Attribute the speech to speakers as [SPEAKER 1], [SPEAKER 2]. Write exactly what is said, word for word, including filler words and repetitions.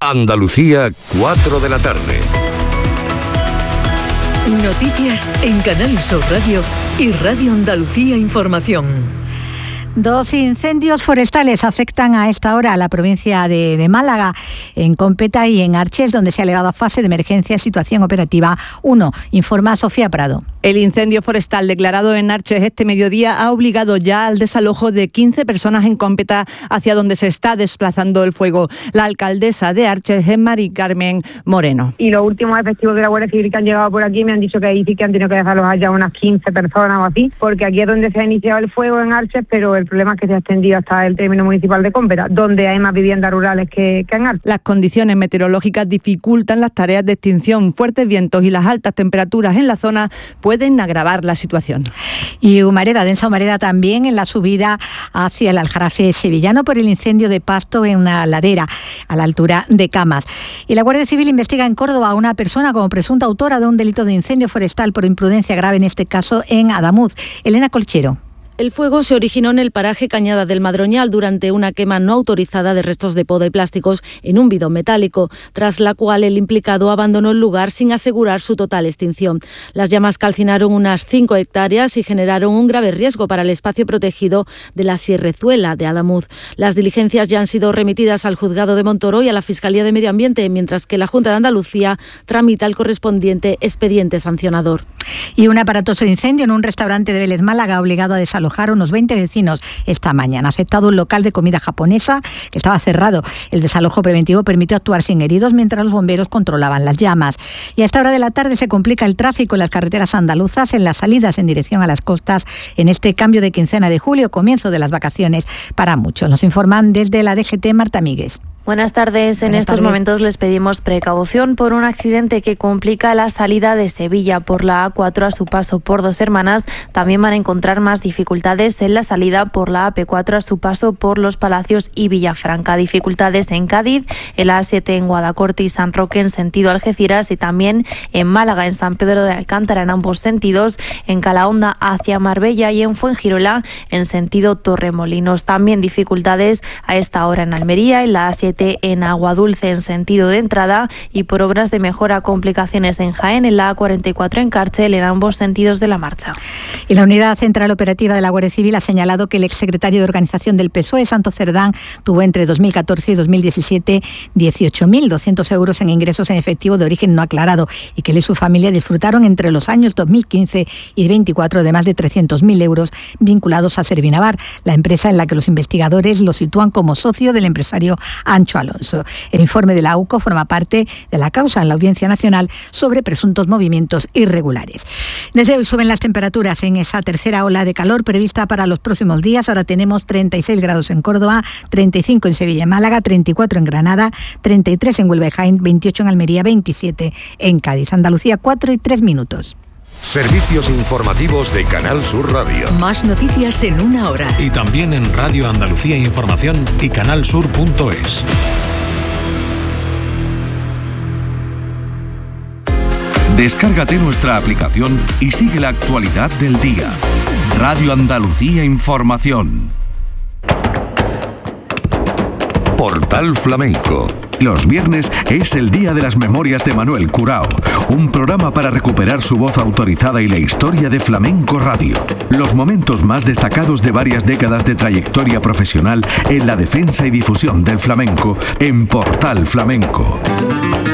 [SPEAKER 1] Andalucía, cuatro de la tarde.
[SPEAKER 2] Noticias en Canal Sur Radio y Radio Andalucía Información.
[SPEAKER 3] Dos incendios forestales afectan a esta hora a la provincia de, de Málaga, en Cómpeta y en Arches, donde se ha elevado a fase de emergencia situación operativa uno, informa Sofía Prado.
[SPEAKER 4] El incendio forestal declarado en Arches este mediodía ha obligado ya al desalojo de quince personas en Cómpeta, hacia donde se está desplazando el fuego. La alcaldesa de Arches es Mari Carmen Moreno.
[SPEAKER 5] Y los últimos efectivos de la Guardia Civil que han llegado por aquí me han dicho que ahí sí que han tenido que dejarlos allá unas quince personas o así, porque aquí es donde se ha iniciado el fuego en Arches, pero el El problema es que se ha extendido hasta el término municipal de Cómpeta, donde hay más viviendas rurales que, que en Arches.
[SPEAKER 4] Las condiciones meteorológicas dificultan las tareas de extinción. Fuertes vientos y las altas temperaturas en la zona pueden agravar la situación.
[SPEAKER 3] Y humareda, densa humareda también en la subida hacia el Aljarafe sevillano por el incendio de pasto en una ladera a la altura de Camas. Y la Guardia Civil investiga en Córdoba a una persona como presunta autora de un delito de incendio forestal por imprudencia grave, en este caso en Adamuz. Elena Colchero.
[SPEAKER 6] El fuego se originó en el paraje Cañada del Madroñal durante una quema no autorizada de restos de poda y plásticos en un bidón metálico, tras la cual el implicado abandonó el lugar sin asegurar su total extinción. Las llamas calcinaron unas cinco hectáreas y generaron un grave riesgo para el espacio protegido de la Sierrezuela de Adamuz. Las diligencias ya han sido remitidas al Juzgado de Montoro y a la Fiscalía de Medio Ambiente, mientras que la Junta de Andalucía tramita el correspondiente expediente sancionador.
[SPEAKER 3] Y un aparatoso incendio en un restaurante de Vélez Málaga ha obligado a desalojar a unos veinte vecinos esta mañana. Ha afectado un local de comida japonesa que estaba cerrado. El desalojo preventivo permitió actuar sin heridos mientras los bomberos controlaban las llamas. Y a esta hora de la tarde se complica el tráfico en las carreteras andaluzas en las salidas en dirección a las costas en este cambio de quincena de julio, comienzo de las vacaciones para muchos. Nos informan desde la D G T Marta Míguez.
[SPEAKER 7] Buenas tardes. En
[SPEAKER 3] Buenas
[SPEAKER 7] estos
[SPEAKER 3] tardes.
[SPEAKER 7] momentos les pedimos precaución por un accidente que complica la salida de Sevilla por la A cuatro a su paso por Dos Hermanas. También van a encontrar más dificultades en la salida por la A P cuatro a su paso por Los Palacios y Villafranca. Dificultades en Cádiz, el A siete en Guadacorte y San Roque en sentido Algeciras, y también en Málaga, en San Pedro de Alcántara en ambos sentidos, en Calahonda hacia Marbella y en Fuengirola en sentido Torremolinos. También dificultades a esta hora en Almería, en la A siete en Aguadulce en sentido de entrada, y por obras de mejora complicaciones en Jaén, en la A cuarenta y cuatro en Cárcel en ambos sentidos de la marcha.
[SPEAKER 3] Y la Unidad Central Operativa de la Guardia Civil ha señalado que el exsecretario de Organización del P S O E, Santos Cerdán, tuvo entre dos mil catorce y dos mil diecisiete dieciocho mil doscientos euros en ingresos en efectivo de origen no aclarado, y que él y su familia disfrutaron entre los años dos mil quince y veinticuatro de más de trescientos mil euros vinculados a Servinavar, la empresa en la que los investigadores lo sitúan como socio del empresario Ancho Alonso. El informe de la U C O forma parte de la causa en la Audiencia Nacional sobre presuntos movimientos irregulares. Desde hoy suben las temperaturas en esa tercera ola de calor prevista para los próximos días. Ahora tenemos treinta y seis grados en Córdoba, treinta y cinco en Sevilla y Málaga, treinta y cuatro en Granada, treinta y tres en Huelva y Jaén, veintiocho en Almería, veintisiete en Cádiz. Andalucía, cuatro y tres minutos.
[SPEAKER 1] Servicios informativos de Canal Sur Radio.
[SPEAKER 2] Más noticias en una hora.
[SPEAKER 8] Y también en Radio Andalucía Información y canalsur punto es.
[SPEAKER 9] Descárgate nuestra aplicación y sigue la actualidad del día. Radio Andalucía Información.
[SPEAKER 1] Portal Flamenco.
[SPEAKER 9] Los viernes es el día de las memorias de Manuel Curao, un programa para recuperar su voz autorizada y la historia de Flamenco Radio. Los momentos más destacados de varias décadas de trayectoria profesional en la defensa y difusión del flamenco en Portal Flamenco.